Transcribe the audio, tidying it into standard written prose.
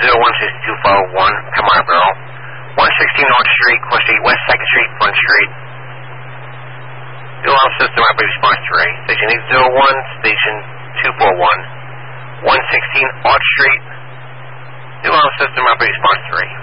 0162401, Camarboro. 116 North Street, Court Street, West 2nd Street, Front Street. New alarm system operator response 3. Station 801, Station 241. 116 Arch Street. New alarm system operator response 3.